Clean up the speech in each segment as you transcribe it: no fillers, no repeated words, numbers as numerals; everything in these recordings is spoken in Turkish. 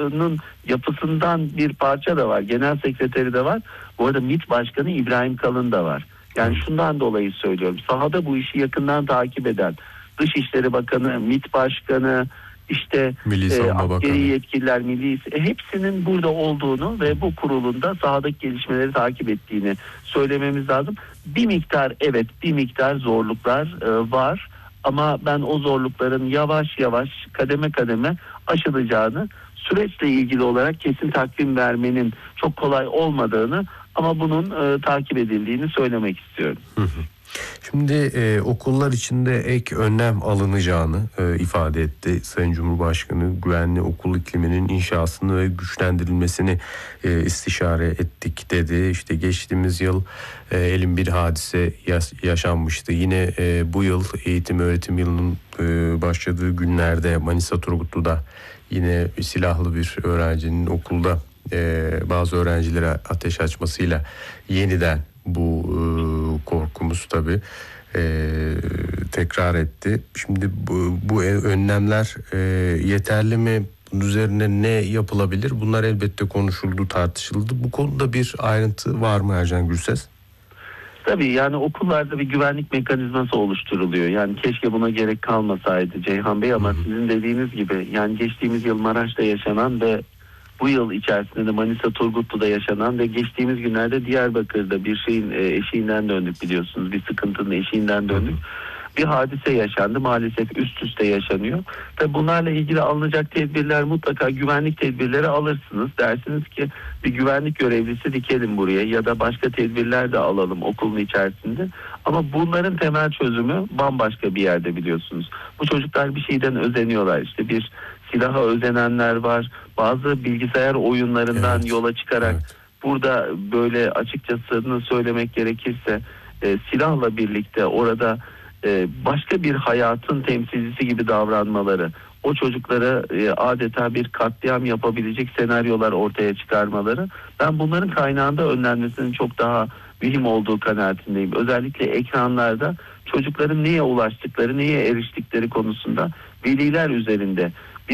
okulunun yapısından bir parça da var. Genel sekreteri de var. Bu arada MİT Başkanı İbrahim Kalın da var. Yani şundan dolayı söylüyorum. Sahada bu işi yakından takip eden Dışişleri Bakanı, MİT Başkanı, işte askeri yetkililer, hepsinin burada olduğunu ve bu kurulun da sahadaki gelişmeleri takip ettiğini söylememiz lazım. Bir miktar zorluklar var ama ben o zorlukların yavaş yavaş kademe kademe aşılacağını, süreçle ilgili olarak kesin takvim vermenin çok kolay olmadığını ama bunun takip edildiğini söylemek istiyorum. Şimdi okullar içinde ek önlem alınacağını ifade etti Sayın Cumhurbaşkanı. Güvenli okul ikliminin inşasını ve güçlendirilmesini istişare ettik dedi. İşte geçtiğimiz yıl elin bir hadise yaşanmıştı. Yine bu yıl eğitim öğretim yılının başladığı günlerde Manisa Turgutlu'da yine silahlı bir öğrencinin okulda bazı öğrencilere ateş açmasıyla yeniden bu korkumuz tabii tekrar etti. Şimdi bu önlemler yeterli mi? Bunun üzerine ne yapılabilir? Bunlar elbette konuşuldu, tartışıldı. Bu konuda bir ayrıntı var mı Ercan Gürses? Tabii yani okullarda bir güvenlik mekanizması oluşturuluyor. Yani keşke buna gerek kalmasaydı Ceyhan Bey ama sizin dediğiniz gibi yani geçtiğimiz yıl Maraş'ta yaşanan ve bu yıl içerisinde de Manisa Turgutlu'da yaşanan ve geçtiğimiz günlerde Diyarbakır'da bir şeyin eşiğinden döndük biliyorsunuz. Bir sıkıntının eşiğinden döndük. Bir hadise yaşandı. Maalesef üst üste yaşanıyor. Tabii bunlarla ilgili alınacak tedbirler mutlaka güvenlik tedbirleri alırsınız. Dersiniz ki bir güvenlik görevlisi dikelim buraya ya da başka tedbirler de alalım okulun içerisinde. Ama bunların temel çözümü bambaşka bir yerde biliyorsunuz. Bu çocuklar bir şeyden özeniyorlar. İşte bir silaha özenenler var. Bazı bilgisayar oyunlarından yola çıkarak burada böyle açıkçası söylemek gerekirse silahla birlikte orada başka bir hayatın temsilcisi gibi davranmaları, o çocuklara adeta bir katliam yapabilecek senaryolar ortaya çıkarmaları, ben bunların kaynağında önlenmesinin çok daha mühim olduğu kanaatindeyim. Özellikle ekranlarda çocukların neye ulaştıkları, neye eriştikleri konusunda veliler üzerinde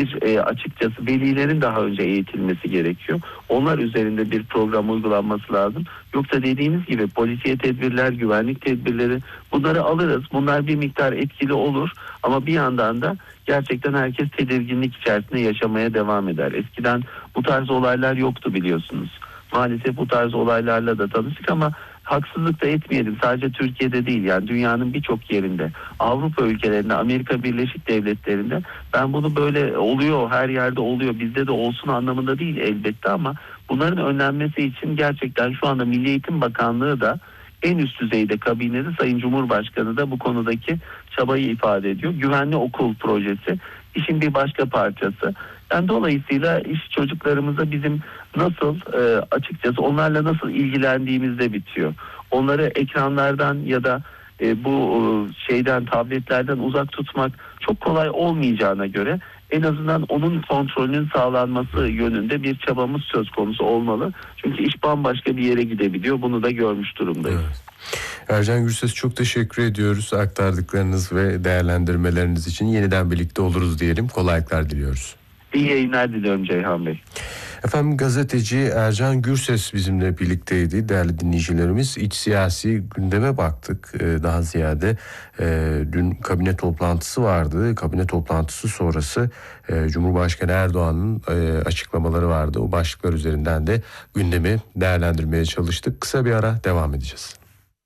açıkçası velilerin daha önce eğitilmesi gerekiyor. Onlar üzerinde bir program uygulanması lazım. Yoksa dediğiniz gibi polisiye tedbirler, güvenlik tedbirleri bunları alırız. Bunlar bir miktar etkili olur ama bir yandan da gerçekten herkes tedirginlik içerisinde yaşamaya devam eder. Eskiden bu tarz olaylar yoktu biliyorsunuz. Maalesef bu tarz olaylarla da tanıştık ama haksızlık da etmeyelim. Sadece Türkiye'de değil yani dünyanın birçok yerinde, Avrupa ülkelerinde, Amerika Birleşik Devletleri'nde ben bunu böyle oluyor, her yerde oluyor, bizde de olsun anlamında değil elbette ama bunların önlenmesi için gerçekten şu anda Milli Eğitim Bakanlığı da en üst düzeyde kabinede Sayın Cumhurbaşkanı da bu konudaki çabayı ifade ediyor. Güvenli okul projesi işin bir başka parçası. Yani dolayısıyla iş çocuklarımıza bizim nasıl açıkçası onlarla nasıl ilgilendiğimizde bitiyor. Onları ekranlardan ya da bu tabletlerden uzak tutmak çok kolay olmayacağına göre en azından onun kontrolünün sağlanması yönünde bir çabamız söz konusu olmalı. Çünkü iş bambaşka bir yere gidebiliyor. Bunu da görmüş durumdayız. Evet. Ercan Gürses çok teşekkür ediyoruz aktardıklarınız ve değerlendirmeleriniz için. Yeniden birlikte oluruz diyelim. Kolaylıklar diliyoruz. İyi yayınlar diliyorum Ceyhan Bey. Efendim gazeteci Ercan Gürses bizimle birlikteydi değerli dinleyicilerimiz. İç siyasi gündeme baktık daha ziyade. Dün kabine toplantısı vardı. Kabine toplantısı sonrası Cumhurbaşkanı Erdoğan'ın açıklamaları vardı. O başlıklar üzerinden de gündemi değerlendirmeye çalıştık. Kısa bir ara devam edeceğiz.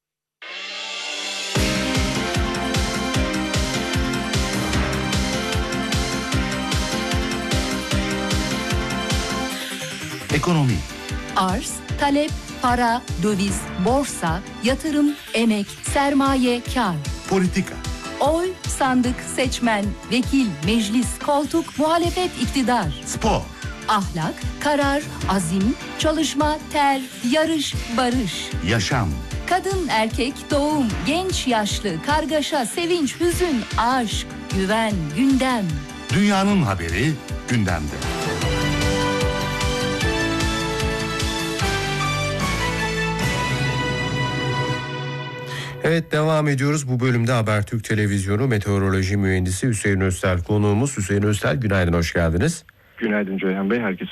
Ekonomi. Arz, talep, para, döviz, borsa, yatırım, emek, sermaye, kar. Politika. Oy, sandık, seçmen, vekil, meclis, koltuk, muhalefet, iktidar. Spor. Ahlak, karar, azim, çalışma, ter, yarış, barış. Yaşam. Kadın, erkek, doğum, genç, yaşlı, kargaşa, sevinç, hüzün, aşk, güven, gündem. Dünyanın haberi gündemde. Evet devam ediyoruz. Bu bölümde Habertürk Televizyonu meteoroloji mühendisi Hüseyin Öztel konuğumuz. Hüseyin Öztel günaydın, hoş geldiniz. Günaydın Ceyhan Bey, herkese